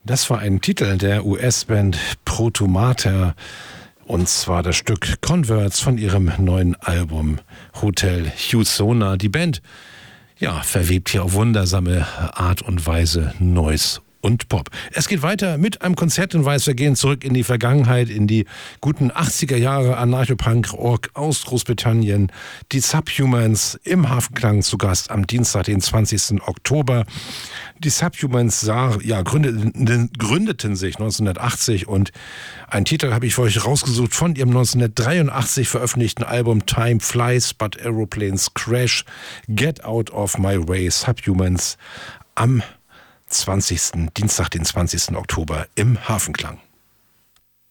Das war ein Titel der US-Band Proto Mater, und zwar das Stück Converts von ihrem neuen Album Hotel Housona. Die Band, verwebt hier auf wundersame Art und Weise Noise und Pop. Es geht weiter mit einem Konzerthinweis. Wir gehen zurück in die Vergangenheit, in die guten 80er Jahre. Anarcho-Punk-Rock aus Großbritannien. Die Subhumans im Hafenklang zu Gast am Dienstag, den 20. Oktober. Die Subhumans gründeten sich 1980 und einen Titel habe ich für euch rausgesucht von ihrem 1983 veröffentlichten Album Time Flies But Aeroplanes Crash. Get Out of My Way. Subhumans am Dienstag, den 20. Oktober im Hafenklang.